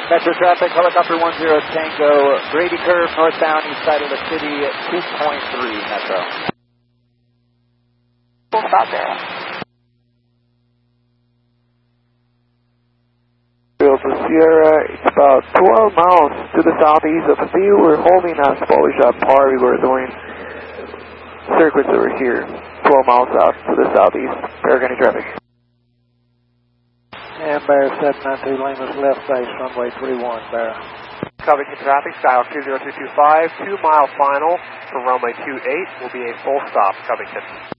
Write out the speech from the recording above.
Metro traffic, helicopter 10 Tango, Brady Curve, northbound, east side of the city, 2.3 Metro. Full stop there. Delta Sierra, it's about 12 miles to the southeast of the field. We're holding at Polish at par. We were doing circuits over here, 12 miles out to the southeast. Paragon traffic. And Bear 792, Lima left base, runway 31, Bear. Covington traffic, Skyhawk 20225, 2 mile final for runway 28 will be a full stop, Covington.